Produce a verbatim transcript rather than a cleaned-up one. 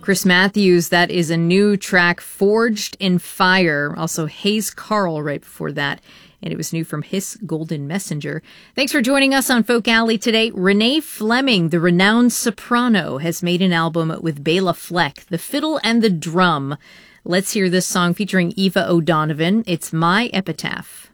Chris Matthews, that is a new track, Forged in Fire. Also Hayes Carl right before that. And it was new from Hiss Golden Messenger. Thanks for joining us on Folk Alley today. Renee Fleming, the renowned soprano, has made an album with Bela Fleck, the fiddle and the drum. Let's hear this song featuring Eva O'Donovan. It's My Epitaph.